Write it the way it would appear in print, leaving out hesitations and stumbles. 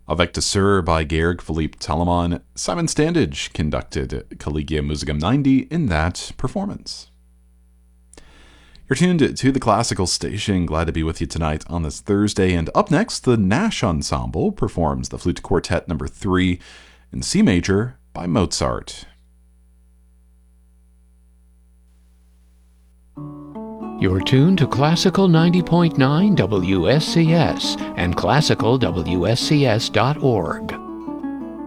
Avec de Sur by Georg Philipp Telemann, Simon Standage conducted Collegium Musicum 90 in that performance. You're tuned to the Classical Station. Glad to be with you tonight on this Thursday. And up next, the Nash Ensemble performs the Flute Quartet No. 3 in C major by Mozart. You're tuned to Classical 90.9 WSCS and classicalwscs.org.